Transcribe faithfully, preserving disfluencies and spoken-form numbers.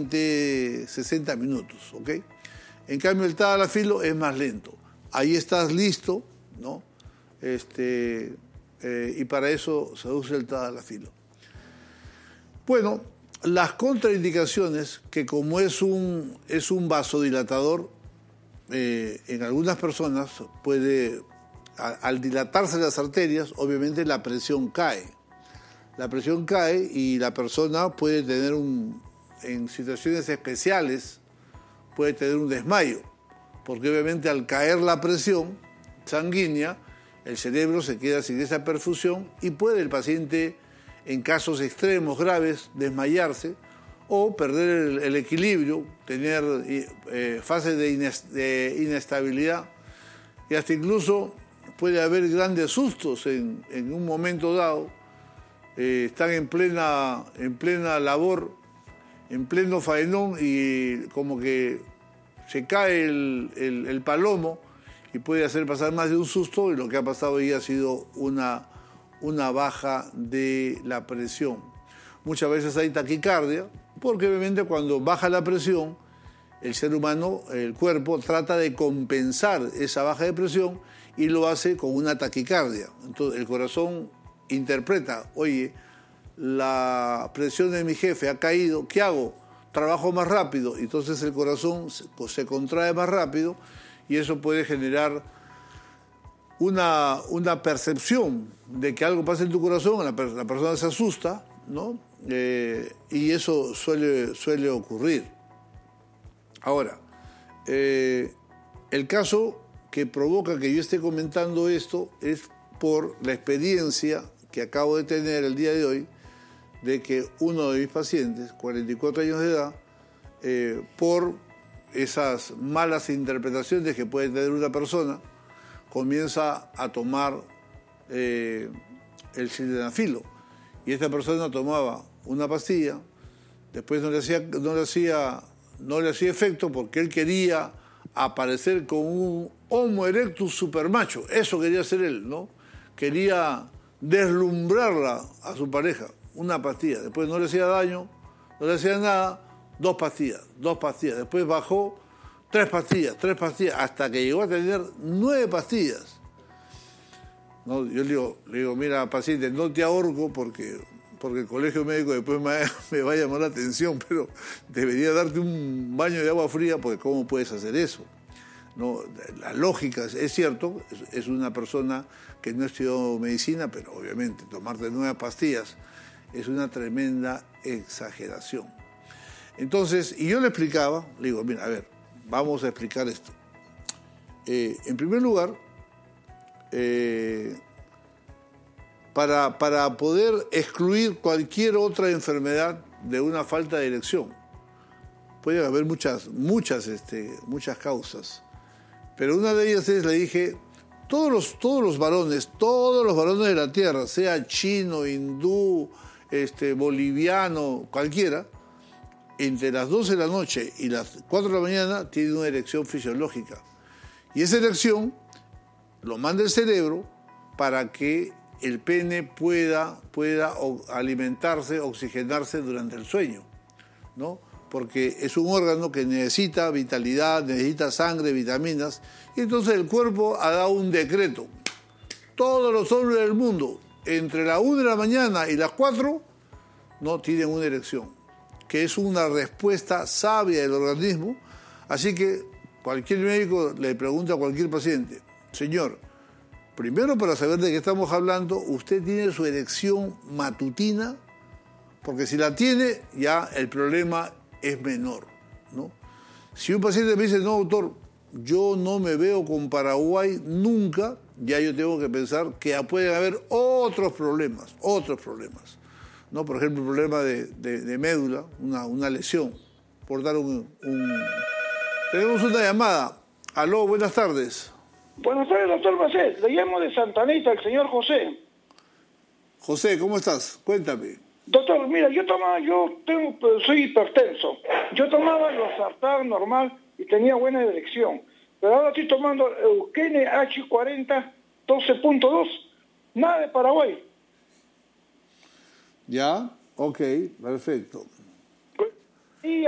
veinte, sesenta minutos, ¿ok? En cambio, el tadalafilo es más lento. Ahí estás listo, ¿no? Este, eh, y para eso se usa el tadalafilo. Bueno, las contraindicaciones, que como es un, es un vasodilatador, eh, en algunas personas puede, a, al dilatarse las arterias, obviamente la presión cae. La presión cae y la persona puede tener un, en situaciones especiales, puede tener un desmayo, porque obviamente al caer la presión sanguínea, el cerebro se queda sin esa perfusión y puede el paciente, en casos extremos, graves, desmayarse o perder el, el equilibrio, tener eh, fases de, ines, de inestabilidad y hasta incluso puede haber grandes sustos en, en un momento dado. Eh, están en plena, en plena labor, en pleno faenón y como que se cae el, el, el palomo y puede hacer pasar más de un susto y lo que ha pasado ahí ha sido una, una baja de la presión. Muchas veces hay taquicardia porque obviamente cuando baja la presión el ser humano, el cuerpo trata de compensar esa baja de presión y lo hace con una taquicardia. Entonces el corazón interpreta, oye, la presión de mi jefe ha caído, ¿qué hago? Trabajo más rápido, entonces el corazón se, se contrae más rápido y eso puede generar una, una percepción de que algo pasa en tu corazón, la, la persona se asusta, ¿no? Eh, y eso suele, suele ocurrir. Ahora, eh, el caso que provoca que yo esté comentando esto es por la experiencia que acabo de tener el día de hoy, de que uno de mis pacientes, cuarenta y cuatro años de edad, eh, por esas malas interpretaciones que puede tener una persona, comienza a tomar eh, el sildenafilo. Y esta persona tomaba una pastilla, después no le hacía, no le hacía, no le hacía efecto porque él quería aparecer con un Homo erectus supermacho. Eso quería hacer él, ¿no? Quería deslumbrarla a su pareja, una pastilla, después no le hacía daño, no le hacía nada, dos pastillas, dos pastillas, después bajó tres pastillas, tres pastillas, hasta que llegó a tener nueve pastillas. No, yo le digo, le digo, mira, paciente, no te ahorco porque, porque el colegio médico después me, me va a llamar la atención, pero debería darte un baño de agua fría porque ¿cómo puedes hacer eso? No, la lógica, es cierto, es, es una persona que no estudió medicina, pero obviamente tomarte nueve pastillas es una tremenda exageración. Entonces, y yo le explicaba, le digo, mira, a ver, vamos a explicar esto. Eh, en primer lugar, eh, para, para poder excluir cualquier otra enfermedad de una falta de erección, puede haber muchas, muchas, este, muchas causas, pero una de ellas es, le dije, todos los, todos los varones, todos los varones de la tierra, sea chino, hindú, este, boliviano, cualquiera, entre las doce de la noche y las cuatro de la mañana tienen una erección fisiológica. Y esa erección lo manda el cerebro para que el pene pueda, pueda alimentarse, oxigenarse durante el sueño, ¿no? Porque es un órgano que necesita vitalidad, necesita sangre, vitaminas, y entonces el cuerpo ha dado un decreto. Todos los hombres del mundo, entre la una de la mañana y las cuatro, no tienen una erección, que es una respuesta sabia del organismo. Así que cualquier médico le pregunta a cualquier paciente, señor, primero para saber de qué estamos hablando, ¿usted tiene su erección matutina? Porque si la tiene, ya el problema es menor, ¿no? Si un paciente me dice, no, doctor, yo no me veo con Paraguay nunca, ya yo tengo que pensar que pueden haber otros problemas, otros problemas, ¿no? Por ejemplo, el problema de, de, de médula, una, una lesión, por dar un, un... Tenemos una llamada. Aló, buenas tardes. Buenas tardes, doctor Macet. Le llamo de Santa Anita, el señor José. José, ¿cómo estás? Cuéntame. Doctor, mira, yo tomaba, yo tengo, soy hipertenso. Yo tomaba losartán normal y tenía buena erección. Pero ahora estoy tomando Euquene H cuarenta doce punto dos. Nada de Paraguay. ¿Ya? Ok, perfecto.